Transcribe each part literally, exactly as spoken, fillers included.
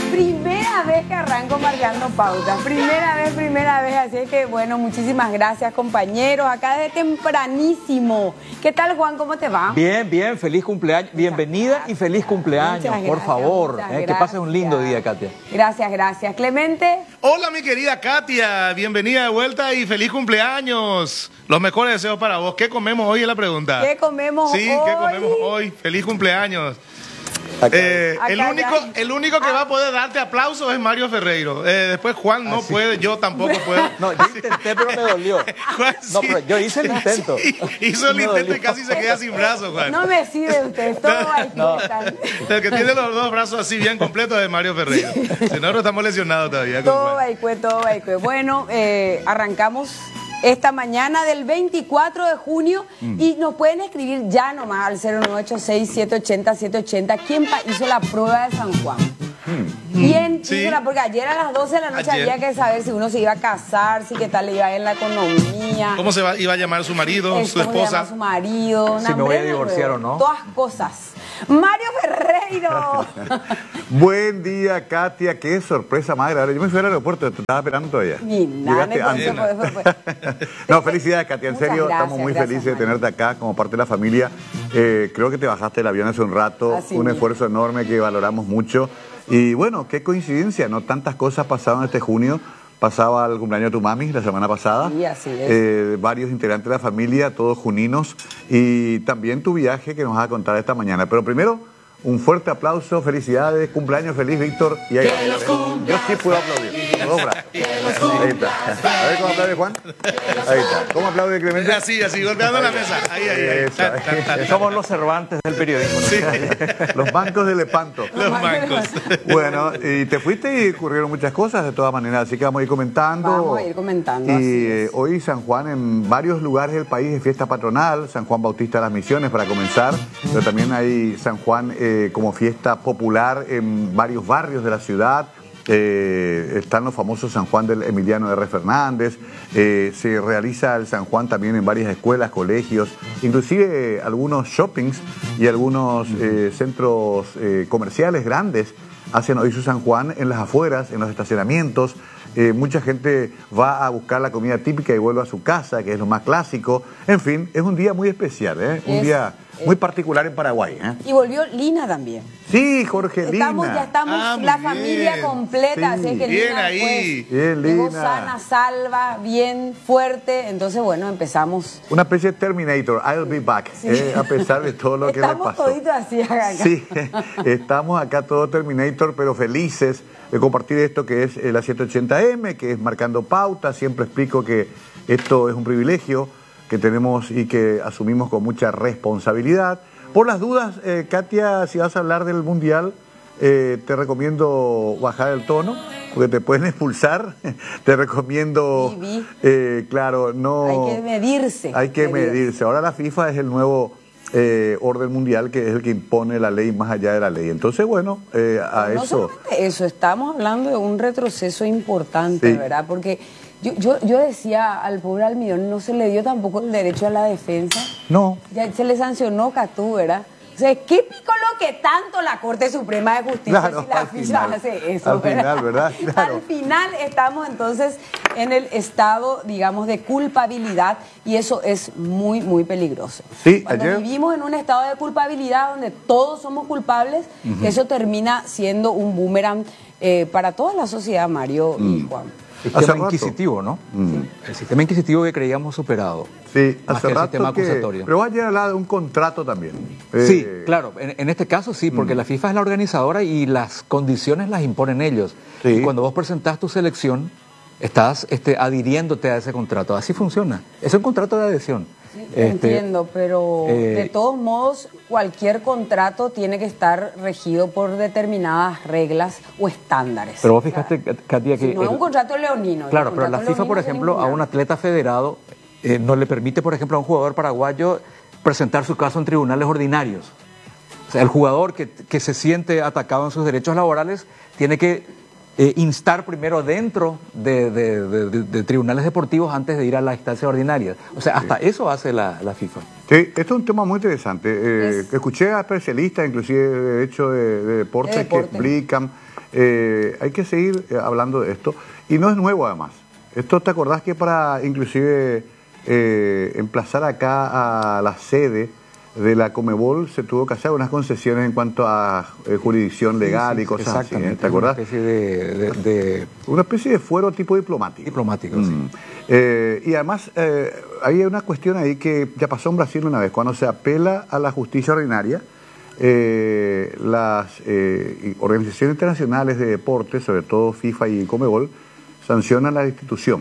Primera vez que arranco marcando pautas, primera vez, primera vez, así es que bueno, muchísimas gracias compañeros, acá desde tempranísimo. ¿Qué tal Juan, cómo te va? Bien, bien, feliz cumpleaños, bienvenida y feliz cumpleaños, Muchas por gracias, favor, muchas eh, que pases un lindo día, Katia. Gracias, gracias. Clemente. Hola mi querida Katia, bienvenida de vuelta y feliz cumpleaños. Los mejores deseos para vos. ¿Qué comemos hoy es la pregunta? ¿Qué comemos sí, hoy? Sí, ¿qué comemos hoy? Feliz cumpleaños. Acá. Eh, Acá, el, único, acá. el único que va a poder darte aplausos es Mario Ferreiro. Eh, después Juan no ¿Ah, sí? puede, yo tampoco puedo. No, yo intenté, pero me dolió. Juan, No, sí. pero yo hice el intento. Sí, hizo el Me intento y dolió. casi se queda sin brazos, Juan. No me sirve usted, todo hay que No. estar. El que tiene los dos brazos así bien completos es Mario Ferreiro. Si nosotros estamos lesionados todavía. con Todo Juan. baicue, todo baicue. Bueno, eh, arrancamos esta mañana del veinticuatro de junio mm. y nos pueden escribir ya nomás al cero nueve ocho seis, siete ocho cero, siete ocho cero quién hizo la prueba de San Juan. Mm. ¿Quién Sí. hizo la? Porque ayer a las doce de la noche Ayer. había que saber si uno se iba a casar, si qué tal le iba en la economía. ¿Cómo se va, iba a llamar su marido, eh, su cómo se llama esposa? su marido. Si me voy a divorciar o no. Todas cosas. Mario Ferreiro. Buen día, Katia. Qué sorpresa más grande. Yo me fui al aeropuerto, te estaba esperando todavía. Ni nada, Llegaste entonces antes. fue- fue- fue. No, felicidades, Katia. En Muchas serio, gracias, estamos muy gracias, felices de Mario. tenerte acá como parte de la familia. Eh, creo que te bajaste del avión hace un rato. Así un mismo. esfuerzo enorme que valoramos mucho. Y bueno, qué coincidencia, ¿no? Tantas cosas pasaron este junio. Pasaba el cumpleaños de tu mami la semana pasada. Sí, así es. Eh, varios integrantes de la familia, todos juninos. Y también tu viaje que nos vas a contar esta mañana. Pero primero, un fuerte aplauso, felicidades, cumpleaños feliz, Víctor. Y ahí, yo sí puedo aplaudir. Con dos brazos. Ahí está. A ver cómo aplaude Juan. Ahí está. ¿Cómo aplaude Clemente? Así, así, golpeando la mesa. Ahí, ahí, ahí. Esa. Ta, ta, ta, ta. Somos los Cervantes del periodismo. ¿no? Sí, Los bancos de Lepanto. los bancos. Bueno, y te fuiste y ocurrieron muchas cosas de todas maneras, así que vamos a ir comentando. Vamos a ir comentando, Y así eh, es. hoy San Juan en varios lugares del país es fiesta patronal, San Juan Bautista de las Misiones para comenzar, pero también hay San Juan eh, como fiesta popular en varios barrios de la ciudad. Eh, están los famosos San Juan del Emiliano R. Fernández, eh, se realiza el San Juan también en varias escuelas, colegios, inclusive eh, algunos shoppings y algunos eh, centros eh, comerciales grandes hacen hoy su San Juan en las afueras, en los estacionamientos. Eh, mucha gente va a buscar la comida típica y vuelve a su casa, que es lo más clásico. En fin, es un día muy especial, ¿eh? Un Es, día muy particular en Paraguay, ¿eh? Y volvió Lina también. Sí, Jorgelina. Estamos, ya estamos Ah, muy la bien. familia completa, Sí. así es que Bien Lina ahí. pues, Bien, llegó Lina. sana, salva, bien fuerte, entonces bueno, empezamos. Una especie de Terminator, I'll be back, eh, a pesar de todo lo que le Estamos pasó. toditos así acá. Sí, estamos acá todo Terminator, pero felices de compartir esto que es eh, la siete ochenta eme, que es Marcando Pauta. Siempre explico que esto es un privilegio que tenemos y que asumimos con mucha responsabilidad. Por las dudas, eh, Katia, si vas a hablar del Mundial, eh, te recomiendo bajar el tono, porque te pueden expulsar. Te recomiendo, Sí, vi. eh, claro, no... Hay que medirse. Hay que medirse. Ahora la FIFA es el nuevo eh, orden mundial, que es el que impone la ley más allá de la ley. Entonces, bueno, eh, a No eso... solamente eso, estamos hablando de un retroceso importante, Sí. ¿verdad? Porque yo, yo, yo decía al pobre Almidón, no se le dio tampoco el derecho a la defensa. No. Ya se le sancionó Catú, ¿verdad? O sea, ¿qué pico lo que tanto la Corte Suprema de Justicia Claro, si la al FIFA final. hace eso? Al final, ¿verdad? Claro. Al final estamos entonces en el estado, digamos, de culpabilidad y eso es muy, muy peligroso. Sí, Cuando ayer- vivimos en un estado de culpabilidad donde todos somos culpables, eso termina siendo un boomerang eh, para toda la sociedad, Mario y Juan. El Hace sistema rato. inquisitivo, ¿no? El sistema inquisitivo que creíamos superado. Sí, Más hace que el rato sistema que... acusatorio. Pero ayer hablaba de un contrato también. Eh, Sí, claro, en, en este caso sí, porque la FIFA es la organizadora y las condiciones las imponen ellos. Sí. Y cuando vos presentás tu selección, estás este, adhiriéndote a ese contrato. Así funciona. Es un contrato de adhesión. Este, Entiendo, pero eh, de todos modos, cualquier contrato tiene que estar regido por determinadas reglas o estándares. Pero vos fijaste, Katia, que... Si no es el- un contrato leonino. Claro, el pero la contrato FIFA, por leonino ejemplo, se a un elimina. atleta federado eh, no le permite, por ejemplo, a un jugador paraguayo presentar su caso en tribunales ordinarios. O sea, el jugador que, que se siente atacado en sus derechos laborales tiene que eh, instar primero dentro de, de- de- de- de tribunales deportivos antes de ir a las instancias ordinarias. O sea, hasta eso hace la, la FIFA. Sí, esto es un tema muy interesante. Eh, Es- Escuché a especialistas, inclusive de derecho de, de deportes, De deporte. que explican eh, hay que seguir eh, hablando de esto. Y no es nuevo además. Esto, ¿te acordás que para inclusive eh, emplazar acá a la sede de la Conmebol se tuvo que hacer unas concesiones en cuanto a eh, jurisdicción legal sí, sí, y cosas así? ¿eh? ¿Te acordás? Una especie de, de, de... Una especie de fuero tipo diplomático. Diplomático, mm. sí. Eh, y además eh, hay una cuestión ahí que ya pasó en Brasil una vez, cuando se apela a la justicia ordinaria, eh, las eh, organizaciones internacionales de deporte, sobre todo FIFA y Conmebol, sancionan la institución.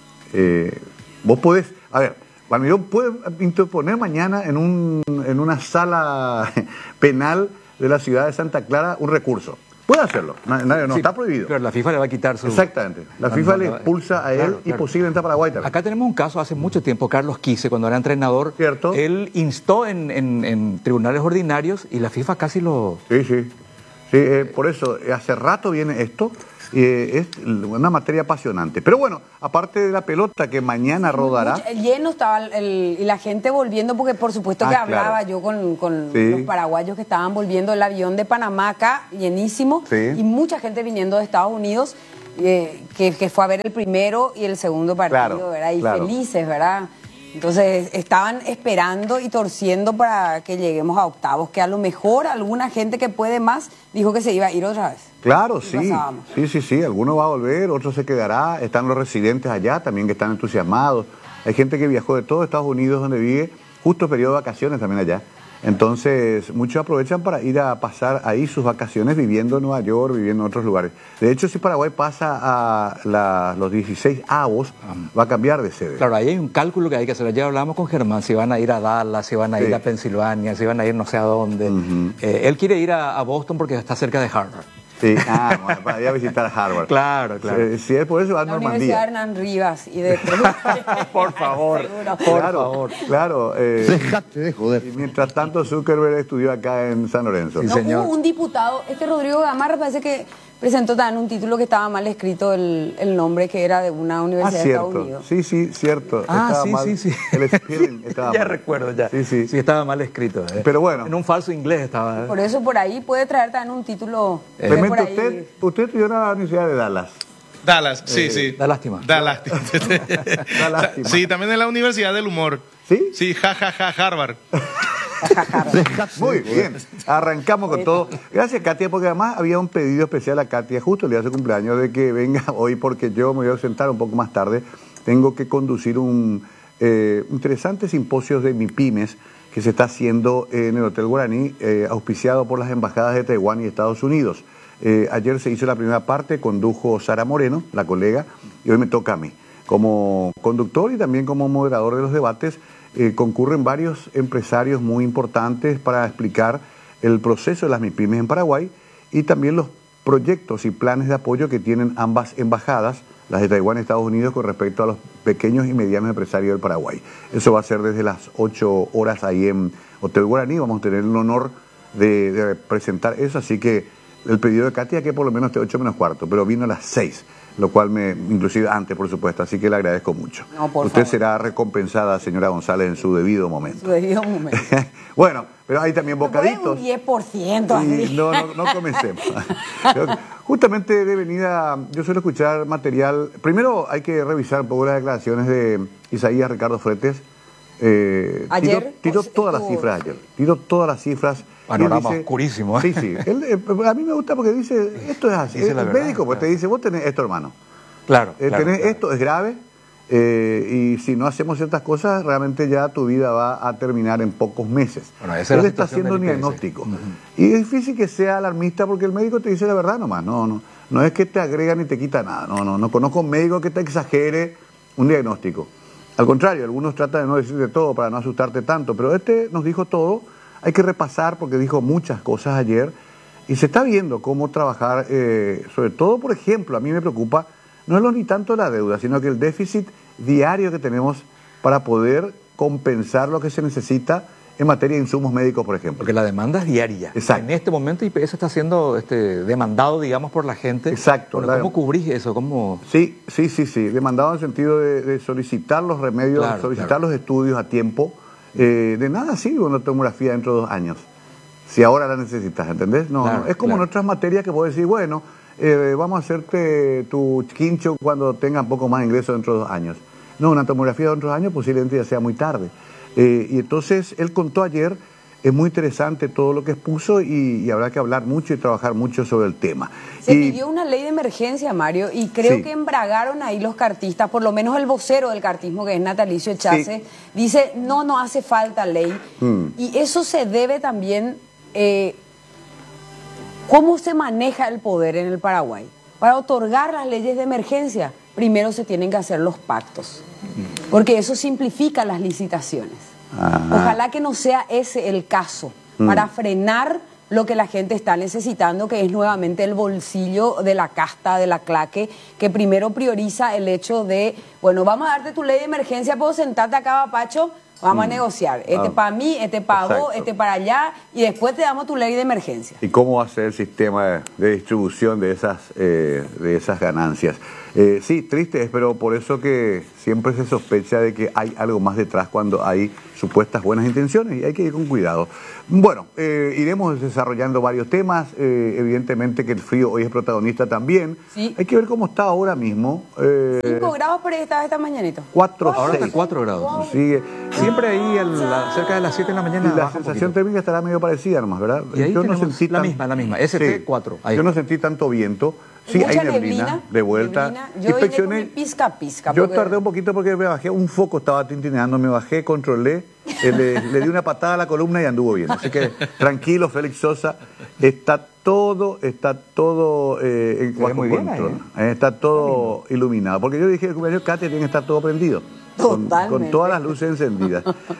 Eh, vos podés, a ver, Valmirón puede interponer mañana en, un, en una sala penal de la ciudad de Santa Clara un recurso. Puede hacerlo, no, no, no sí, está prohibido. Pero la FIFA le va a quitar su... Exactamente, la FIFA no, no, le expulsa a él claro, y claro. posiblemente a Paraguay también. Acá tenemos un caso hace mucho tiempo, Carlos Quise, cuando era entrenador. ¿Cierto? Él instó en, en, en tribunales ordinarios y la FIFA casi lo... Sí, sí. sí eh, por eso, hace rato viene esto. Eh, es una materia apasionante. Pero bueno, aparte de la pelota que mañana rodará... Mucho, lleno estaba el, y la gente volviendo, porque por supuesto ah, que hablaba claro. yo con, con sí. los paraguayos que estaban volviendo, el avión de Panamá acá, llenísimo, sí. y mucha gente viniendo de Estados Unidos, eh, que, que fue a ver el primero y el segundo partido, claro, ¿verdad? Y claro. felices, ¿verdad? Entonces estaban esperando y torciendo para que lleguemos a octavos, que a lo mejor alguna gente que puede más dijo que se iba a ir otra vez. Claro, sí, sí, sí, sí, alguno va a volver, otro se quedará, están los residentes allá también que están entusiasmados, hay gente que viajó de todo Estados Unidos donde vive, justo periodo de vacaciones también allá, entonces muchos aprovechan para ir a pasar ahí sus vacaciones viviendo en Nueva York, viviendo en otros lugares. De hecho, si Paraguay pasa a la, los dieciséis avos, va a cambiar de sede. Claro, ahí hay un cálculo que hay que hacer, ayer hablamos con Germán, si van a ir a Dallas, si van a sí. ir a Pensilvania, si van a ir no sé a dónde, uh-huh. eh, él quiere ir a, a Boston porque está cerca de Harvard. Sí, ah, bueno, para ir a visitar Harvard. Claro, claro. Si, si es por eso va a la Normandía. Universidad Hernán Rivas y de por favor, por claro, favor. Claro. Eh, Dejate de joder. Y mientras tanto Zuckerberg estudió acá en San Lorenzo. Sí, no, señor. Hubo un diputado, este Rodrigo Gamarra parece que presentó también un título que estaba mal escrito el, el nombre, que era de una universidad ah, de cierto. Estados Unidos. Sí, sí, cierto. Ah, estaba sí, mal. sí, sí. El spelling estaba ya mal. recuerdo, ya. Sí, sí. Sí, estaba mal escrito. ¿eh? Pero bueno. En un falso inglés estaba. ¿eh? Por eso por ahí puede traer también un título. Eh, por ahí... usted, usted estudió en la Universidad de Dallas. Dallas, sí, eh, sí. Da lástima. Da lástima. Da lástima. Sí, también en la Universidad del Humor. ¿Sí? Sí, ja, ja, ja, Harvard. Muy bien, arrancamos con todo. Gracias, Katia, porque además había un pedido especial a Katia justo el día de su cumpleaños de que venga hoy porque yo me voy a ausentar un poco más tarde. Tengo que conducir un eh, interesante simposio de MIPYMES que se está haciendo en el Hotel Guaraní, eh, auspiciado por las embajadas de Taiwán y Estados Unidos. Eh, ayer se hizo la primera parte, condujo Sara Moreno, la colega, y hoy me toca a mí. Como conductor y también como moderador de los debates, eh, concurren varios empresarios muy importantes para explicar el proceso de las MIPYMES en Paraguay y también los proyectos y planes de apoyo que tienen ambas embajadas, las de Taiwán y Estados Unidos, con respecto a los pequeños y medianos empresarios del Paraguay. Eso va a ser desde las ocho horas ahí en Hotel Guaraní. Vamos a tener el honor de, de presentar eso, así que el pedido de Katia que por lo menos esté ocho menos cuarto, pero vino a las seis, lo cual me, inclusive antes, por supuesto, así que le agradezco mucho. No, por Usted favor. será recompensada, señora González, en su debido momento. Su debido momento. Bueno, pero hay también bocaditos. Un diez por ciento así. Y no, no, no comencemos. Justamente de venida, yo suelo escuchar material. Primero hay que revisar un poco las declaraciones de Isaías Ricardo Fretes. Eh, Ayer. Tiró todas las estuvo... cifras ayer. Tiró todas las cifras. Panorama oscurísimo. ¿eh? Sí, sí. Él, eh, a mí me gusta porque dice, esto es así. Dice El la verdad, médico pues claro. te dice, vos tenés esto, hermano. Claro. Eh, claro, tenés claro. esto, es grave. Eh, y si no hacemos ciertas cosas, realmente ya tu vida va a terminar en pocos meses. Bueno, esa es Él la está situación haciendo un del I P S. diagnóstico. Uh-huh. Y es difícil que sea alarmista porque el médico te dice la verdad nomás. No, no, no es que te agrega ni te quita nada. No, no, no conozco un médico que te exagere un diagnóstico. Al contrario, algunos tratan de no decirte todo para no asustarte tanto, pero este nos dijo todo. Hay que repasar porque dijo muchas cosas ayer y se está viendo cómo trabajar, eh, sobre todo, por ejemplo, a mí me preocupa, no es lo ni tanto la deuda, sino que el déficit diario que tenemos para poder compensar lo que se necesita en materia de insumos médicos, por ejemplo. Porque la demanda es diaria. Exacto. En este momento I P S está siendo este, demandado, digamos, por la gente. Exacto. Bueno, La- ¿cómo cubrís eso? ¿Cómo... Sí, sí, sí, sí, demandado en el sentido de, de solicitar los remedios, Claro, solicitar claro. los estudios a tiempo. Eh, de nada sirve una tomografía dentro de dos años, si ahora la necesitas, ¿entendés? No, Claro, no. Es como claro. en otras materias que puedo decir, bueno, eh, vamos a hacerte tu quincho cuando tenga un poco más de ingreso dentro de dos años. No, una tomografía dentro de dos años posiblemente ya sea muy tarde. Eh, y entonces él contó ayer, es muy interesante todo lo que expuso y, y habrá que hablar mucho y trabajar mucho sobre el tema. Se y, pidió una ley de emergencia, Mario, y creo sí. que embragaron ahí los cartistas, por lo menos el vocero del cartismo, que es Natalicio Echace, sí. dice, no, no hace falta ley. Mm. Y eso se debe también, eh, ¿cómo se maneja el poder en el Paraguay? Para otorgar las leyes de emergencia, primero se tienen que hacer los pactos, porque eso simplifica las licitaciones. Ajá. Ojalá que no sea ese el caso, mm. para frenar lo que la gente está necesitando, que es nuevamente el bolsillo de la casta, de la claque, que primero prioriza el hecho de, bueno, vamos a darte tu ley de emergencia, puedo sentarte acá, Pacho, vamos mm. a negociar, este ah. para mí, este para vos, este para allá, y después te damos tu ley de emergencia. ¿Y cómo va a ser el sistema de, de distribución de esas, eh, de esas ganancias? Eh, sí, triste es, pero por eso que siempre se sospecha de que hay algo más detrás cuando hay supuestas buenas intenciones y hay que ir con cuidado. Bueno, eh, iremos desarrollando varios temas, eh, evidentemente que el frío hoy es protagonista también. Sí. Hay que ver cómo está ahora mismo. Eh, cinco grados por ahí estaba esta mañanita. cuatro, ahora está cuatro grados. Wow. Sigue. Siempre ahí el, la, cerca de las siete de la mañana. Y la sensación térmica estará medio parecida nomás, ¿verdad? Y ahí Yo no sentí la tan... misma, la misma, S T cuatro. Sí. Yo no sentí tanto viento. Sí, mucha hay neblina, neblina de vuelta. Neblina. Yo inspeccioné pizca pizca. Yo porque... tardé un poquito porque me bajé, un foco estaba tintineando, me bajé, controlé, eh, le, le di una patada a la columna y anduvo bien. Así que tranquilo, Félix Sosa, está todo, está todo eh, en bajo muy control. Bien ahí, ¿eh? Está todo iluminado. Porque yo dije, el cumpleaños Katia tiene que estar todo prendido. Con, con todas las luces encendidas.